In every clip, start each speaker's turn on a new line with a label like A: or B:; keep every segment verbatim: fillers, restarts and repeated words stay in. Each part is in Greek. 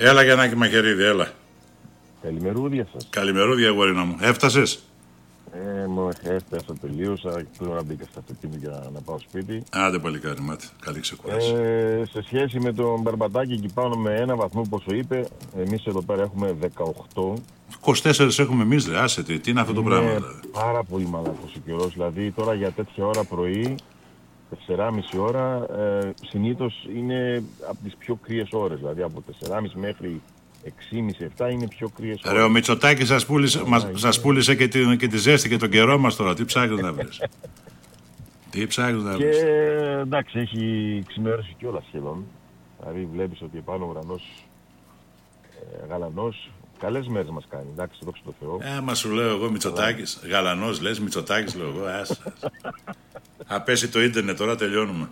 A: Έλα Γιαννάκη Μαχαιρίδη, έλα.
B: Καλημερούδια σας.
A: Καλημερούδια, αγόρινα μου. Έφτασες?
B: Ε, μου έφτασα, τελείωσα. Τώρα μπήκα στα αυτοκίνητα για να πάω σπίτι.
A: Άντε παλικάρι, μάτι. Καλή ξεκούραση.
B: Ε, σε σχέση με τον Μπαρμπατάκη, εκεί πάνω με ένα βαθμό, όπως σου είπε, εμείς εδώ πέρα έχουμε δεκαοκτώ.
A: είκοσι τέσσερα έχουμε εμείς, ρε. Άσε, τι είναι αυτό το πράγμα.
B: Είναι
A: Δηλαδή.
B: πάρα πολύ μαλακός ο καιρός. Δηλαδή τώρα για τέτοια ώρα πρωί, τεσσεράμιση ώρα, ε, συνήθως είναι από τις πιο κρύες ώρες. Δηλαδή από τεσσεράμιση μέχρι έξι και μισή επτά είναι πιο κρύες ώρες.
A: Ρε, ο Μητσοτάκης σας πούλησε, μας, σας πούλησε και, τη, και τη ζέστη και τον καιρό μας τώρα. Τι ψάχνεις να βρεις? Τι ψάχνεις να βρεις?
B: Και εντάξει, έχει ξημερώσει κιόλας σχεδόν. Δηλαδή βλέπεις ότι επάνω ο ουρανός ε, γαλανός. Καλές μέρες μας κάνει, εντάξει, δόξα τω Θεώ.
A: Ε, μα σου λέω εγώ Μητσοτάκης. Γαλανός λες, Μητσοτάκης λέω εγώ. Άσε. Θα πέσει το ίντερνετ τώρα, τελειώνουμε.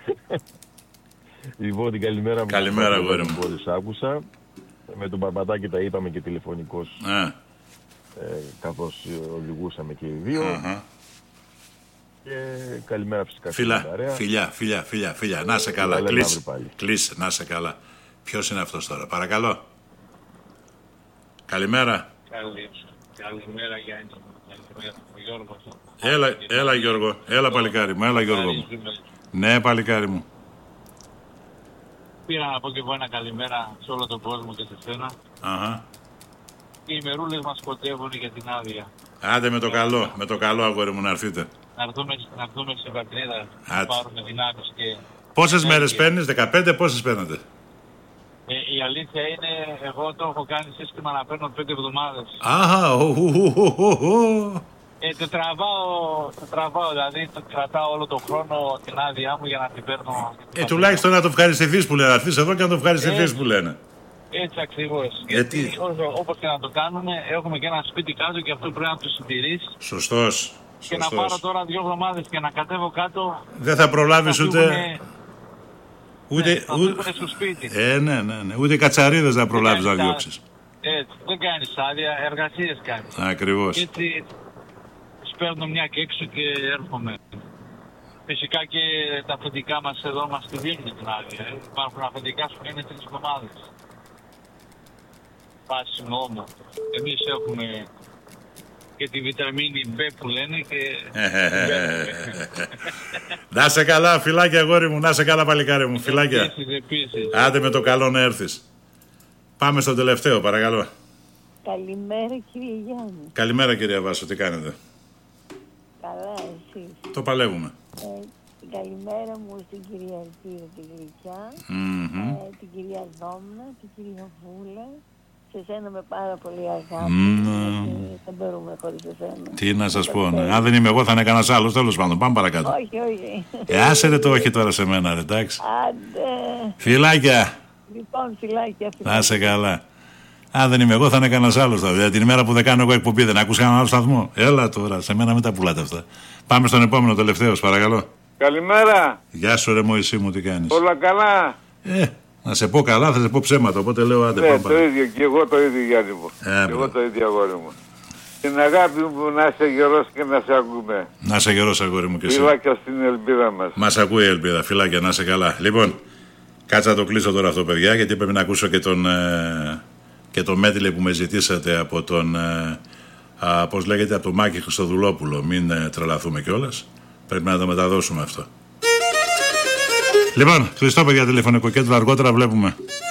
B: Λοιπόν, την καλημέρα μου.
A: Καλημέρα, αγόρι μου.
B: Μόλις άκουσα. Με τον Μπαρμπατάκη τα είπαμε και τηλεφωνικώς.
A: Ε.
B: Ε, καθώς οδηγούσαμε και οι δύο.
A: Uh-huh.
B: Και καλημέρα φυσικά.
A: Φιλά, φιλιά, φιλιά, φιλιά, φιλιά. Να σε καλά. Κλείσε, κλείσε, να σε καλά. Ποιος είναι αυτός τώρα, παρακαλώ? Καλημέρα.
C: Καλή, καλημέρα Γιάννη. Καλημέρα Γιώργο.
A: Έλα, έλα Γιώργο, έλα παλικάρι μου, έλα Γιώργο μου. Ναι, παλικάρι μου.
C: Πήρα να πω και εγώ ένα καλημέρα σε όλο τον κόσμο και σε σένα.
A: Αχα.
C: Οι ημερούλες μας σκοτεύουν για την άδεια.
A: Άντε με το καλό, με το καλό αγόρι μου να έρθετε.
C: Να έρθουμε, να έρθουμε στην πατρίδα, να πάρουμε δυνάμεις και...
A: Πόσες μέρες παίρνεις, δεκαπέντε, πόσες παίρνετε?
C: Ε, η αλήθεια είναι, εγώ το έχω κάνει σύστημα να παίρνω πέντε εβδομάδες.
A: Αχα, οχοχοχοχο.
C: Ε, το τραβάω, το τραβάω, δηλαδή το κρατάω όλο τον χρόνο την άδειά μου για να την παίρνω.
A: Ε, τουλάχιστον να το ευχαριστηθείς που λένε, να έρθεις εδώ και να το ευχαριστηθείς που λένε.
C: Έτσι ακριβώς.
A: Γιατί...
C: Γιατί όπως και να το κάνουμε, έχουμε και ένα σπίτι κάτω και αυτό πρέπει να το συντηρείς.
A: Σωστός.
C: Και να πάρω τώρα δύο εβδομάδες και να κατέβω κάτω.
A: Δεν θα προλάβεις
C: θα
A: ούτε...
C: φύγουνε...
A: Ούτε...
C: Ναι, θα
A: ούτε...
C: στο σπίτι.
A: Ε, ναι, ναι, ναι. Ούτε κατσαρίδες να προλάβεις να διώξεις.
C: Έτσι, δεν κάνεις άδεια, εργασίες κάνεις.
A: Ακριβώς.
C: Και έτσι σπέρνω μια και έξω και έρχομαι. Φυσικά και τα αφεντικά μας εδώ μας τη δίνουν την άδεια. Ε. Υπάρχουν αφεντικά που είναι τρεις εβδομάδες. Πάση νόμο. Εμείς έχουμε και τη βιταμίνη B που λένε και...
A: Να σε καλά, φιλάκια αγόρι μου, να σε καλά παλικάρι μου, φιλάκια.
C: Επίσης, επίσης.
A: Άντε με το καλό να έρθεις. Πάμε στο τελευταίο, παρακαλώ.
D: Καλημέρα κύριε Γιάννη.
A: Καλημέρα κυρία Βάσο, τι κάνετε?
D: Καλά, εσείς?
A: Το παλεύουμε.
D: Ε, την καλημέρα μου στην κυρία Ελπίδα τη Γλυκιά,
A: Mm-hmm.
D: ε, την κυρία Δόμνα, την κυρία Βούλα. Σε σένα με πάρα πολύ αγάπη.
A: Mm.
D: Δεν μπορούμε χωρίς εσένα.
A: Τι να σας πω, ναι. Αν δεν είμαι εγώ θα είναι κανένας άλλος, τέλος πάντων. Πάμε παρακάτω.
D: Όχι, όχι.
A: Ε, άσε ρε το όχι τώρα σε μένα, ρε, εντάξει.
D: Άντε.
A: Φιλάκια.
D: Λοιπόν, φιλάκια, φιλάκια.
A: Να είσαι καλά. Αν δεν είμαι εγώ θα είναι κανένας άλλος. Δηλαδή την ημέρα που δεν κάνω εγώ εκπομπή δεν ακούς κανέναν άλλο σταθμό. Έλα τώρα, σε μένα μην τα πουλάτε αυτά. Πάμε στον επόμενο, τελευταίος, παρακαλώ.
E: Καλημέρα.
A: Γεια σου ρε Μωυσή μου, τι κάνεις?
E: Όλα καλά.
A: Ε, να σε πω καλά, θα σε πω ψέματα, οπότε λέω άντε
E: ναι,
A: πάμε.
E: το ίδιο και εγώ το ίδιο Γιάννη μου.
A: Ε,
E: και εγώ το ίδιο αγόρι μου. Την αγάπη μου να είσαι γερός και να σε ακούμε.
A: Να είσαι γερός αγόρι μου και εσύ.
E: Φιλάκια στην ελπίδα μας.
A: Μας ακούει η ελπίδα, φιλάκια, να είσαι καλά. Λοιπόν, κάτσε να το κλείσω τώρα αυτό παιδιά, γιατί πρέπει να ακούσω και τον, ε, και τον medley που με ζητήσατε από τον, ε, α, πώς λέγεται, από τον Μάκη Χριστοδουλόπουλο. Μην ε, τρελαθούμε κιόλας. Πρέπει να το μεταδώσουμε αυτό. Λοιπόν, Χριστό παιδιά, τηλεφωνικό κέντρο, αργότερα βλέπουμε.